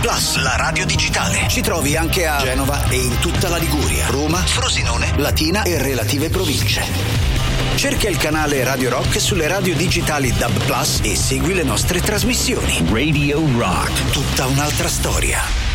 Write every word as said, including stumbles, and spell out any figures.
Plus, la radio digitale. Ci trovi anche a Genova e in tutta la Liguria, Roma, Frosinone, Latina e relative province. Cerca il canale Radio Rock sulle radio digitali D A B Plus e segui le nostre trasmissioni. Radio Rock, tutta un'altra storia.